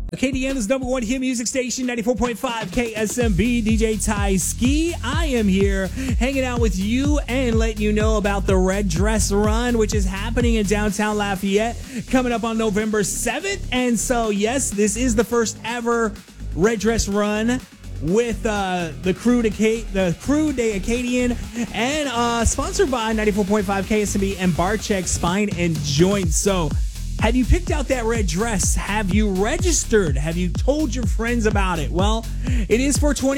KDN's number one hit music station, 94.5 KSMB, DJ Ty Ski. I am here hanging out with you and letting you know about the Red Dress Run, which is happening in downtown Lafayette, coming up on November 7th. And so, yes, this is the first ever Red Dress Run with the Crew de Acadian, and sponsored by 94.5 KSMB and Barcheck Spine and Joint. So, have you picked out that red dress? Have you registered? Have you told your friends about it? Well, it is for 20